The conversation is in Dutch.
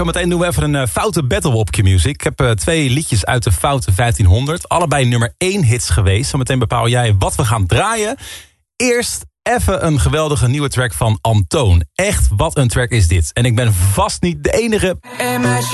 Zometeen doen we even een foute battle op Q-Music. Ik heb 2 liedjes uit de foute 1500. Allebei nummer 1 hits geweest. Zometeen bepaal jij wat we gaan draaien. Eerst even een geweldige nieuwe track van Antoon. Echt, wat een track is dit. En ik ben vast niet de enige.